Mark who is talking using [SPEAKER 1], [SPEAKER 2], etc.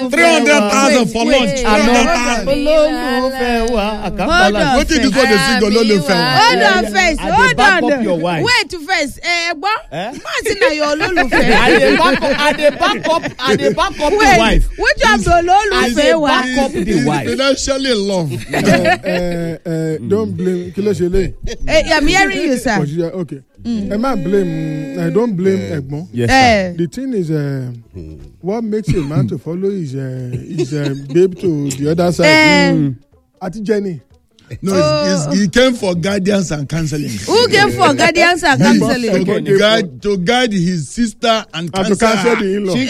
[SPEAKER 1] 300,000 for lunch. 300,000. What did this one they sing Ololufe?
[SPEAKER 2] Hold on first. Hold on. Wait first. Your Ololufe.
[SPEAKER 3] I dey back up the wife.
[SPEAKER 2] Which of the Ololufe
[SPEAKER 3] back up the wife.
[SPEAKER 1] Financially in love.
[SPEAKER 4] Don't blame Kilosele.
[SPEAKER 2] I'm hearing you, sir.
[SPEAKER 4] Okay. I don't blame Egbon.
[SPEAKER 3] Yes,
[SPEAKER 4] the thing is, what makes a man to follow is babe to the other side. Ati Jenny.
[SPEAKER 1] No, he came for guidance and counseling.
[SPEAKER 2] Who came for guidance and counseling?
[SPEAKER 1] To guide his sister and
[SPEAKER 4] to cancel the in-law.